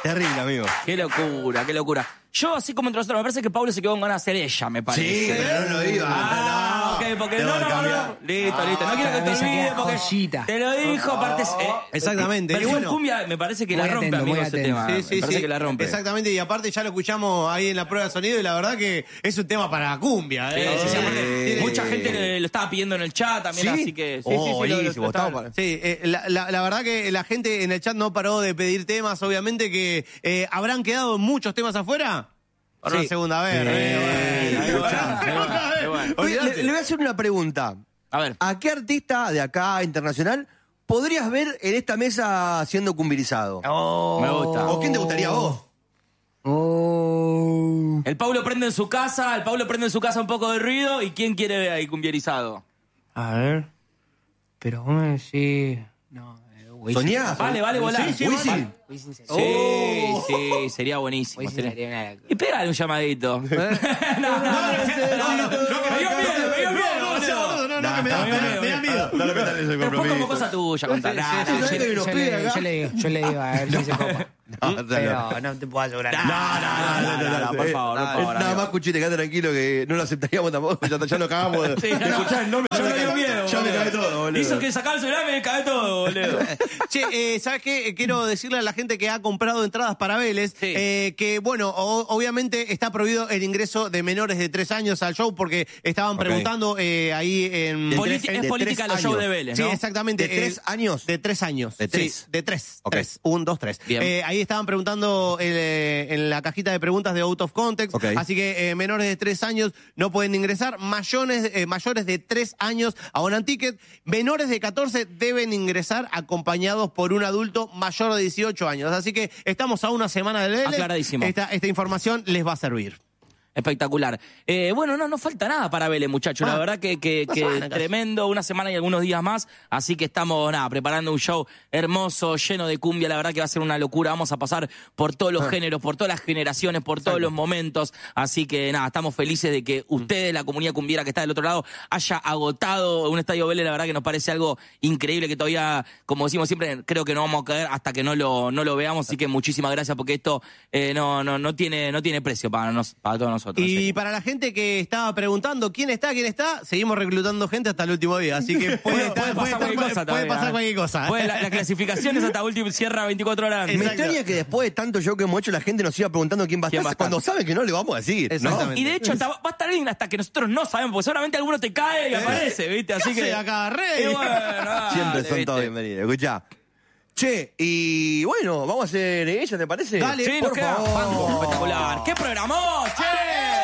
Terrible, amigo. Qué locura, qué locura. Yo, así como entre nosotros, me parece que Pablo se quedó con ganas de ser ella, me parece. Sí, pero no lo diga. Ok, porque Tengo que no. cambiar. Listo. No quiero que te olvides porque joyita. te lo dijo, aparte. Exactamente. Versión Y bueno, cumbia, me parece que la muy rompe, atento, amigo, muy ese atento. tema. Sí, me parece que la rompe. Exactamente, y aparte ya lo escuchamos ahí en la prueba de sonido y la verdad que es un tema para la cumbia. Sí, aparte, mucha gente lo estaba pidiendo en el chat también, ¿Sí? así que... Buenísimo. estaba- Estamos Sí, la verdad que la gente en el chat no paró de pedir temas, obviamente que habrán quedado muchos temas afuera. Para una segunda vez. Oye, le voy a hacer una pregunta. A ver. ¿A qué artista de acá, internacional, podrías ver en esta mesa siendo cumbirizado? Me gusta. ¿O quién te gustaría a vos? El Pablo prende en su casa, un poco de ruido, ¿y quién quiere ver ahí cumbierizado? A ver. Pero vos me decís... No, Wisin. ¿Soñás? Vale, volar. Sí, Wisin. Wisin se- Sí, sería buenísimo. Wisin sería una... Y pégale un llamadito. Me dio miedo, No, que me da miedo. No lo metas en ese Después como compromiso. cosa tuya, contar. Yo le digo, a ver si se copa. No, Pero no te puedo asegurar nada. No, por favor, por favor. Nada amigo. más, Cuchite, quédate tranquilo que no lo aceptaríamos tampoco. Ya lo cagamos. Sí, no, Escuchá el nombre. yo me dio miedo, Ya me boludo. cae todo, boludo. Hizo que sacar el celular y me cae todo, boludo. Che, ¿sabes qué? Quiero decirle a la gente que ha comprado entradas para Vélez Sí. que, bueno, obviamente está prohibido el ingreso de menores de 3 años al show porque estaban preguntando ahí en... Es política los shows de Vélez, Sí, ¿no? exactamente. ¿De 3 años? De 3 años. De 3. Sí, de 3. Ok. 1, 2, 3. Bien. Ahí estaban preguntando en la cajita de preguntas de Out of Context. Ok. Así que menores de 3 años no pueden ingresar. Mayores de 3 años abonan ticket. Menores de 14 deben ingresar acompañados por un adulto mayor de 18 años. Así que estamos a una semana de Vélez. Aclaradísimo. Esta información les va a servir. Espectacular. Bueno, no falta nada para Vélez, muchachos. La verdad que tremendo, una semana y algunos días más. Así que estamos, preparando un show hermoso, lleno de cumbia. La verdad que va a ser una locura. Vamos a pasar por todos los géneros, por todas las generaciones, por todos los momentos. Así que estamos felices de que ustedes, la comunidad cumbiera que está del otro lado, haya agotado un estadio Vélez. La verdad que nos parece algo increíble que todavía, como decimos siempre, creo que no vamos a caer hasta que no lo veamos. Así que muchísimas gracias porque esto no tiene precio para todos nosotros. Y para la gente que estaba preguntando quién está, seguimos reclutando gente hasta el último día. Así que puede pasar cualquier cosa. La clasificación es hasta último, cierra 24 horas antes. Me extraña que después de tanto show que hemos hecho la gente nos siga preguntando quién va a estar cuando saben que no le vamos a decir. Exactamente. Y de hecho va a estar bien hasta que nosotros no sabemos, porque seguramente alguno te cae y aparece, ¿viste? Así que acá, Rey? Y bueno, Siempre dale, son ¿viste? todos bienvenidos. Escuchá. Che, y bueno, vamos a hacer ella, ¿te parece? Sí, nos por queda favor. Banco espectacular. ¡Qué programó, che!